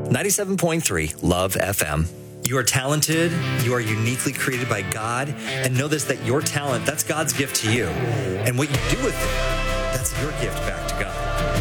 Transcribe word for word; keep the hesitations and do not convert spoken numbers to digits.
ninety-seven point three Love F M. You are talented, you are uniquely created by God, and know this, that your talent, that's God's gift to you. And what you do with it, that's your gift back to God.